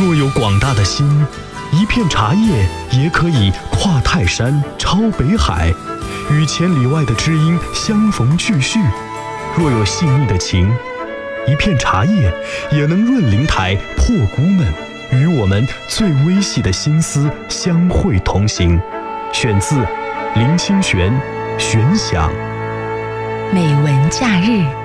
若有广大的心，一片茶叶也可以跨泰山，超北海，与千里外的知音相逢聚叙。若有细腻的情，一片茶叶也能润灵台，破骨闷，与我们最微细的心思相会同行。选自林清玄《悬想》。 美文假日。